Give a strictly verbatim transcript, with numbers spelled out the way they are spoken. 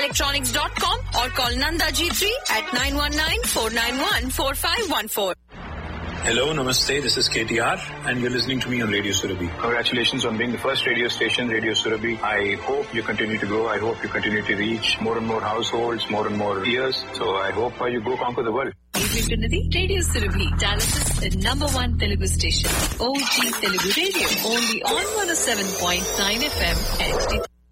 electronics dot com or call Nanda G three at nine one nine, four nine one, four five one four. Hello, namaste. This is K T R, and you're listening to me on Radio Surabhi. Congratulations on being the first radio station, Radio Surabhi. I hope you continue to grow. I hope you continue to reach more and more households, more and more ears. So I hope uh, you go conquer the world. Radio Surabhi, Dallas' number one Telugu station. O G Telugu Radio, only on one oh seven point nine F M.